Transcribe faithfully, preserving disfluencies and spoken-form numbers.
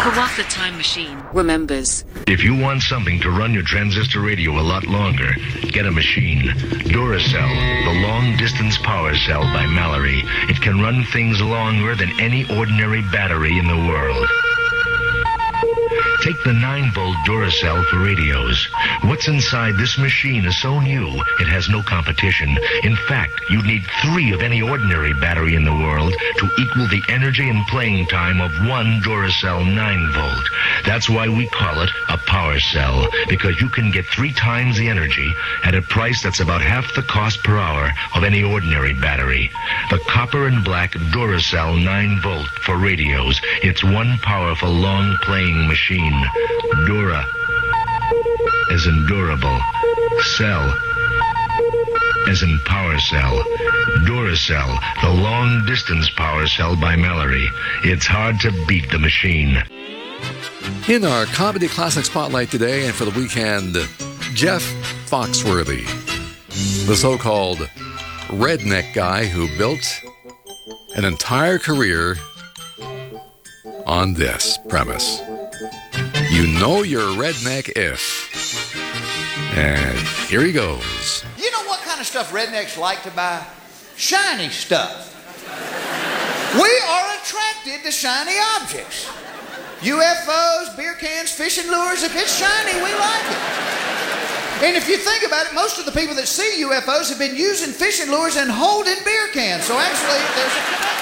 Kawatha Time Machine remembers. If you want something to run your transistor radio a lot longer, get a machine. Duracell, the long-distance power cell by Mallory. It can run things longer than any ordinary battery in the world. Take the nine volt Duracell for radios. What's inside this machine is so new, it has no competition. In fact, you'd need three of any ordinary battery in the world to equal the energy and playing time of one Duracell nine volt. That's why we call it a power cell, because you can get three times the energy at a price that's about half the cost per hour of any ordinary battery. The copper and black Duracell nine volt for radios. It's one powerful long playing machine. Dura as in durable. Cell as in power cell. Duracell, the long-distance power cell by Mallory. It's hard to beat the machine. In our Comedy Classic Spotlight today and for the weekend, Jeff Foxworthy, the so-called redneck guy who built an entire career on this premise. You know you're a redneck if. And here he goes. You know what kind of stuff rednecks like to buy? Shiny stuff. We are attracted to shiny objects. U F Os, beer cans, fishing lures. If it's shiny, we like it. And if you think about it, most of the people that see U F Os have been using fishing lures and holding beer cans. So actually, there's a connection.